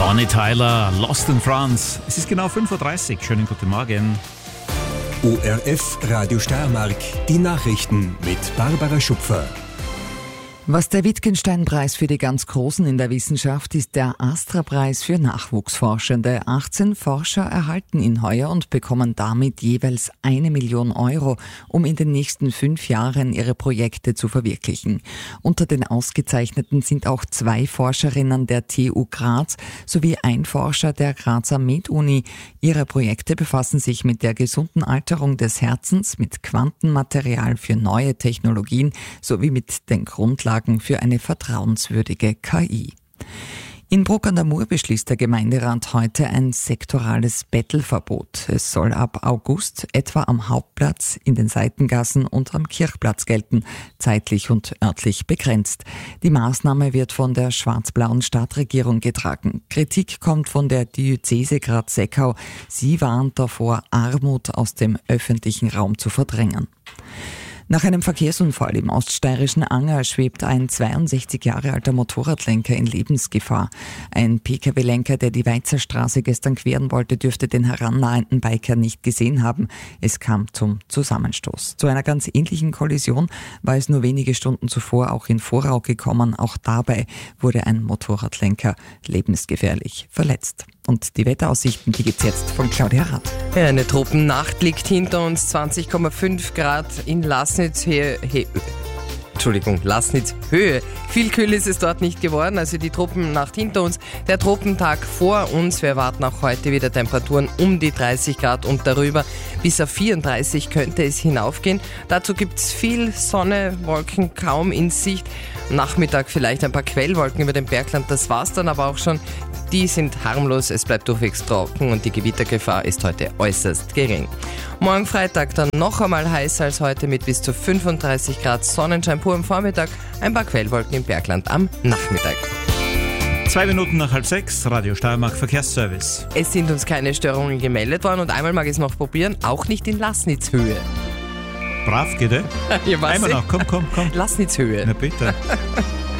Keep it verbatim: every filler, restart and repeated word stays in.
Bonnie Tyler, Lost in France. Es ist genau fünf Uhr dreißig. Schönen guten Morgen. O R F Radio Steiermark, die Nachrichten mit Barbara Schupfer. Was der Wittgenstein-Preis für die ganz Großen in der Wissenschaft ist, der Astra-Preis für Nachwuchsforschende. achtzehn Forscher erhalten ihn heuer und bekommen damit jeweils eine Million Euro, um in den nächsten fünf Jahren ihre Projekte zu verwirklichen. Unter den Ausgezeichneten sind auch zwei Forscherinnen der T U Graz sowie ein Forscher der Grazer Med-Uni. Ihre Projekte befassen sich mit der gesunden Alterung des Herzens, mit Quantenmaterial für neue Technologien sowie mit den Grundlagen für eine vertrauenswürdige K I. In Bruck an der Mur beschließt der Gemeinderat heute ein sektorales Bettelverbot. Es soll ab August etwa am Hauptplatz, in den Seitengassen und am Kirchplatz gelten, zeitlich und örtlich begrenzt. Die Maßnahme wird von der schwarz-blauen Stadtregierung getragen. Kritik kommt von der Diözese Graz-Seckau. Sie warnt davor, Armut aus dem öffentlichen Raum zu verdrängen. Nach einem Verkehrsunfall im oststeirischen Anger schwebt ein zweiundsechzig Jahre alter Motorradlenker in Lebensgefahr. Ein P K W-Lenker, der die Weizerstraße gestern queren wollte, dürfte den herannahenden Biker nicht gesehen haben. Es kam zum Zusammenstoß. Zu einer ganz ähnlichen Kollision war es nur wenige Stunden zuvor auch in Vorau gekommen. Auch dabei wurde ein Motorradlenker lebensgefährlich verletzt. Und die Wetteraussichten, die gibt's jetzt von Claudia Rath. Ja, eine Tropennacht liegt hinter uns, zwanzig Komma fünf Grad in Lassnitz. He, he, Entschuldigung, Lassnitz Höhe. Viel kühl ist es dort nicht geworden, also die Tropennacht hinter uns, der Tropentag vor uns. Wir erwarten auch heute wieder Temperaturen um die dreißig Grad und darüber. Bis auf vierunddreißig könnte es hinaufgehen. Dazu gibt's viel Sonne, Wolken kaum in Sicht. Nachmittag vielleicht ein paar Quellwolken über dem Bergland, das war's dann aber auch schon. Die sind harmlos, es bleibt durchwegs trocken und die Gewittergefahr ist heute äußerst gering. Morgen Freitag dann noch einmal heißer als heute mit bis zu fünfunddreißig Grad, Sonnenschein pur am Vormittag, ein paar Quellwolken im Bergland am Nachmittag. Zwei Minuten nach halb sechs, Radio Steiermark Verkehrsservice. Es sind uns keine Störungen gemeldet worden und einmal mag ich es noch probieren, auch nicht in Lassnitz-Höhe. Brav, geht eh? Ja, was Einmal noch, komm, komm, komm. Lassnitz-Höhe. Na bitte.